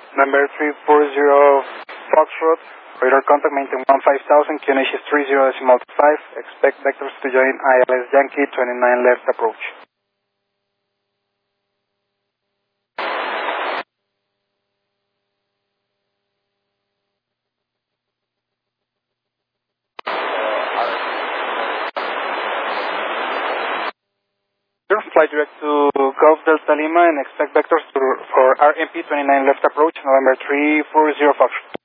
Number 340 Foxtrot, radar contact maintain 15000, QNH is 30.5, expect vectors to join ILS Yankee 29 left approach. Fly direct to Gulf Delta Lima and expect vectors for RMP 29 left approach, November 340 Foxtrot.